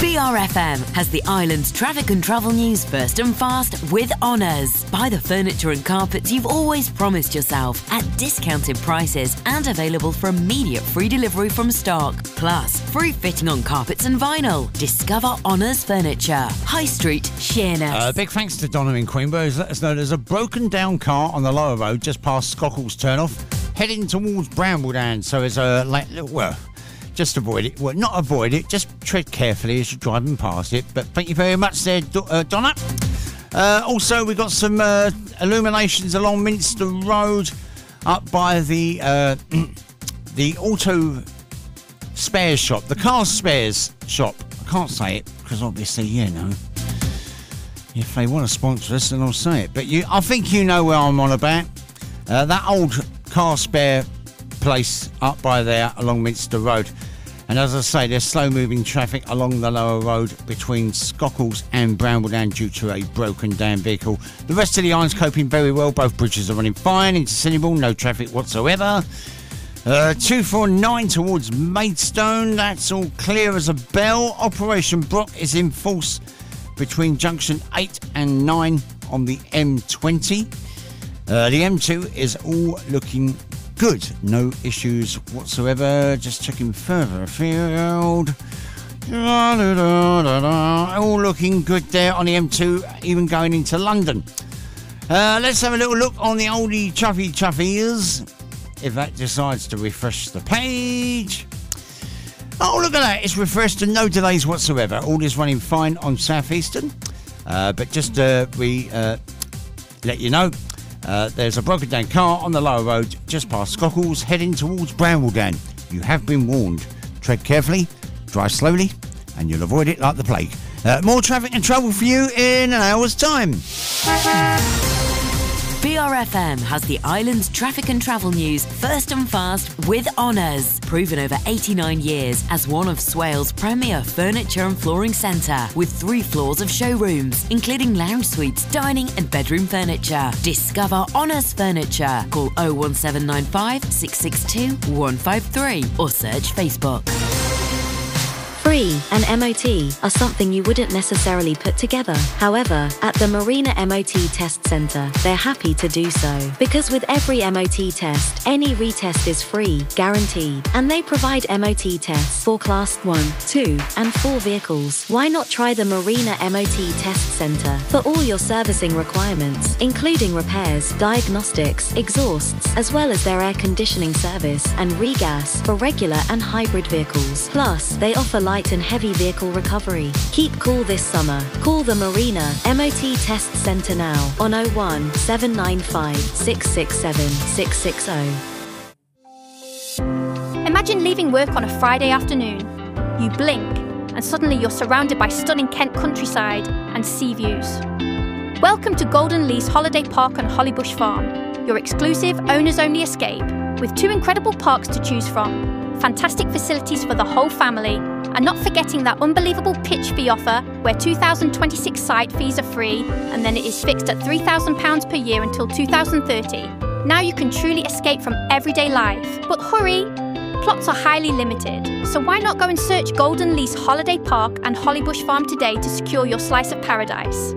BRFM has the island's traffic and travel news first and fast with Honours. Buy the furniture and carpets you've always promised yourself at discounted prices and available for immediate free delivery from stock. Plus, free fitting on carpets and vinyl. Discover Honours Furniture. High Street, Sheerness. Big thanks to Donna in Queenborough who's let us know there's a broken down car on the lower road just past Scockles turnoff heading towards Brambledown. So it's just avoid it. Well, not avoid it, just tread carefully as you're driving past it. But thank you very much there, Donna. Also, we've got some illuminations along Minster Road up by the auto spares shop, the car spares shop. I can't say it because obviously, if they want to sponsor us, then I'll say it. But I think you know where I'm on about. That old car spare place up by there along Minster Road. And as I say, there's slow-moving traffic along the lower road between Scockles and Brambledown due to a broken-down vehicle. The rest of the island's coping very well. Both bridges are running fine. Into Cinnamon, no traffic whatsoever. 249 towards Maidstone, that's all clear as a bell. Operation Brock is in force between junction 8 and 9 on the M20. The M2 is all looking good, no issues whatsoever. Just checking further afield. All looking good there on the M2, even going into London. Let's have a little look on the oldie Chuffies, if that decides to refresh the page. Oh, look at that, it's refreshed and no delays whatsoever. All is running fine on Southeastern. But just let you know, there's a broken down car on the lower road just past Scockles heading towards Brambledown. You have been warned. Tread carefully, drive slowly, and you'll avoid it like the plague. More traffic and trouble for you in an hour's time. BRFM has the island's traffic and travel news first and fast with Honours. Proven over 89 years as one of Swales' premier furniture and flooring centre with 3 floors of showrooms, including lounge suites, dining and bedroom furniture. Discover Honours Furniture. Call 01795 662 153 or search Facebook. Free and MOT are something you wouldn't necessarily put together. However, at the Marina MOT Test Centre, they're happy to do so. Because with every MOT test, any retest is free, guaranteed. And they provide MOT tests for Class 1, 2 and 4 vehicles. Why not try the Marina MOT Test Centre for all your servicing requirements, including repairs, diagnostics, exhausts, as well as their air conditioning service and regas for regular and hybrid vehicles. Plus, they offer light and heavy vehicle recovery. Keep cool this summer. Call the Marina MOT Test Centre now on 01 795 667 660. Imagine leaving work on a Friday afternoon. You blink and suddenly you're surrounded by stunning Kent countryside and sea views. Welcome to Golden Lease Holiday Park on Hollybush Farm, your exclusive owners-only escape with 2 incredible parks to choose from, fantastic facilities for the whole family, and not forgetting that unbelievable pitch fee offer where 2026 site fees are free and then it is fixed at £3,000 per year until 2030. Now you can truly escape from everyday life. But hurry! Plots are highly limited, so why not go and search Golden Lease Holiday Park and Hollybush Farm today to secure your slice of paradise.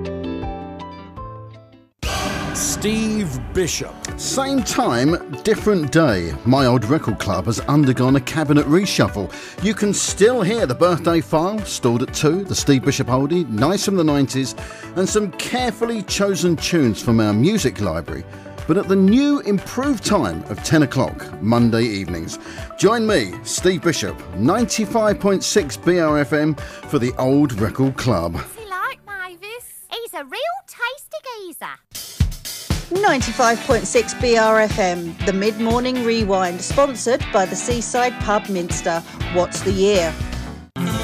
Steve Bishop. Same time, different day. My Old Record Club has undergone a cabinet reshuffle. You can still hear the birthday file, stalled at 2, the Steve Bishop oldie, nice from the 90s, and some carefully chosen tunes from our music library. But at the new improved time of 10 o'clock, Monday evenings. Join me, Steve Bishop, 95.6 BRFM for the Old Record Club. What's he like, Mavis? He's a real tasty geezer. 95.6 BRFM, the mid-morning rewind, sponsored by the Seaside Pub Minster. What's the year?